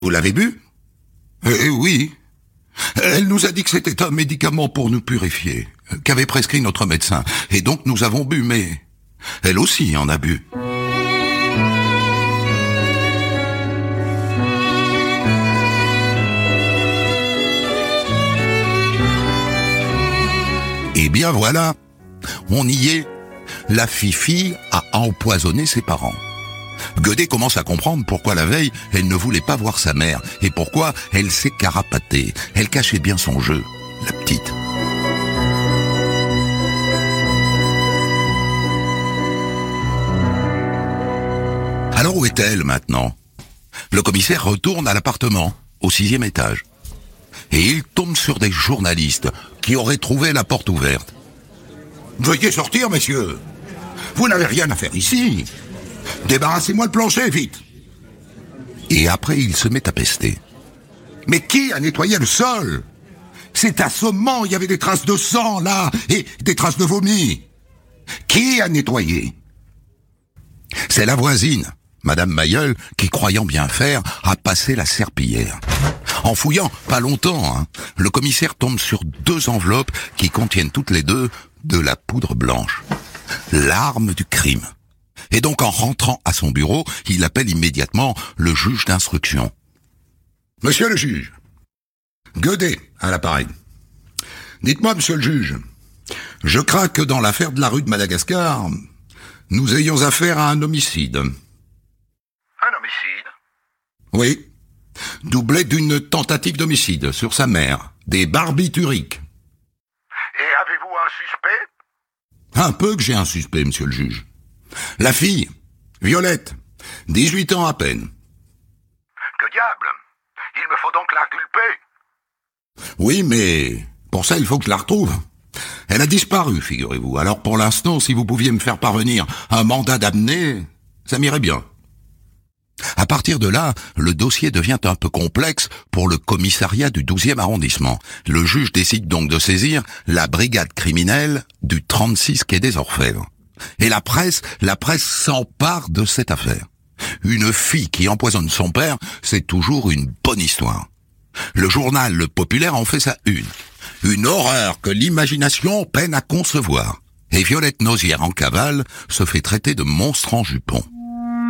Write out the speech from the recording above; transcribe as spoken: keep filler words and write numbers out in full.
Vous l'avez bu? Eh oui. Elle nous a dit que c'était un médicament pour nous purifier, qu'avait prescrit notre médecin. Et donc nous avons bu, mais elle aussi en a bu. Eh bien voilà, on y est. La Fifi a empoisonné ses parents. Godet commence à comprendre pourquoi la veille, elle ne voulait pas voir sa mère et pourquoi elle s'est carapatée. Elle cachait bien son jeu, la petite. Alors où est-elle maintenant? Le commissaire retourne à l'appartement, au sixième étage. Et il tombe sur des journalistes qui auraient trouvé la porte ouverte. « Veuillez sortir, messieurs. Vous n'avez rien à faire ici. Débarrassez-moi le plancher, vite !» Et après, il se met à pester. « Mais qui a nettoyé le sol? C'est assommant, il y avait des traces de sang, là, et des traces de vomi. Qui a nettoyé ?» C'est la voisine, Madame Mailleul, qui, croyant bien faire, a passé la serpillière. En fouillant, pas longtemps, hein, le commissaire tombe sur deux enveloppes qui contiennent toutes les deux de la poudre blanche. L'arme du crime. Et donc, en rentrant à son bureau, il appelle immédiatement le juge d'instruction. « Monsieur le juge, Godet à l'appareil. Dites-moi, monsieur le juge, je crains que dans l'affaire de la rue de Madagascar, nous ayons affaire à un homicide. » Un homicide? Oui. Doublé d'une tentative d'homicide sur sa mère, des barbituriques. Et avez-vous un suspect? Un peu que j'ai un suspect, monsieur le juge. La fille, Violette, dix-huit ans à peine. Que diable? Il me faut donc l'inculper. Oui, mais pour ça, il faut que je la retrouve. Elle a disparu, figurez-vous. Alors pour l'instant, si vous pouviez me faire parvenir un mandat d'amener, ça m'irait bien. À partir de là, le dossier devient un peu complexe pour le commissariat du douzième arrondissement. Le juge décide donc de saisir la brigade criminelle du trente-six quai des Orfèvres. Et la presse, la presse s'empare de cette affaire. Une fille qui empoisonne son père, c'est toujours une bonne histoire. Le journal Le Populaire en fait sa une. Une horreur que l'imagination peine à concevoir. Et Violette Nozière en cavale se fait traiter de monstre en jupon.